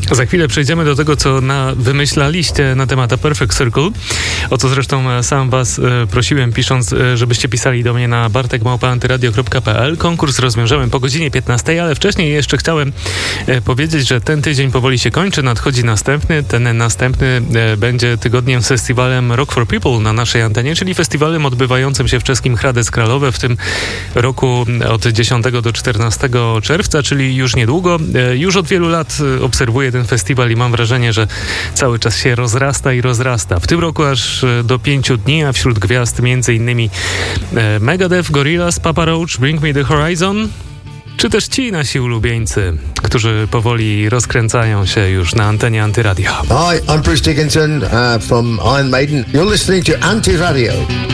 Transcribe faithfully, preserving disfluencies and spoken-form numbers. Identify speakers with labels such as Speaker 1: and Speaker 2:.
Speaker 1: Za chwilę przejdziemy do tego, co na, wymyślaliście na temat A Perfect Circle, o co zresztą sam was e, prosiłem, pisząc, e, żebyście pisali do mnie na bartek małpa antyradio kropka p l. Konkurs rozwiążemy po godzinie piętnastej, ale wcześniej jeszcze chciałem e, powiedzieć, że ten tydzień powoli się kończy, nadchodzi następny. Ten następny e, będzie tygodniem z festiwalem Rock for People na naszej antenie, czyli festiwalem odbywającym się w czeskim Hradec Králové w tym roku od dziesiątego do czternastego czerwca, czyli już niedługo. E, już od wielu lat obserwuję ten festiwal i mam wrażenie, że cały czas się rozrasta i rozrasta. W tym roku aż do pięciu dni, a wśród gwiazd między innymi e, Megadeth, Gorillaz, Papa Roach, Bring Me The Horizon, czy też ci nasi ulubieńcy, którzy powoli rozkręcają się już na antenie Antyradio.
Speaker 2: Hi, I'm Bruce Dickinson uh, from Iron Maiden. You're listening to Anti Radio.